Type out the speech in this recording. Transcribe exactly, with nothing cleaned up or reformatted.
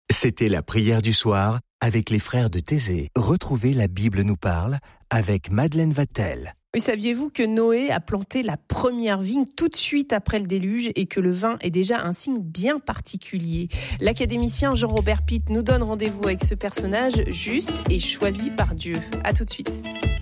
C'était la prière du soir avec les frères de Thésée. Retrouvez La Bible nous parle avec Madeleine Vatel. Oui, saviez-vous que Noé a planté la première vigne tout de suite après le déluge et que le vin est déjà un signe bien particulier? L'académicien Jean-Robert Pitt nous donne rendez-vous avec ce personnage juste et choisi par Dieu. À tout de suite.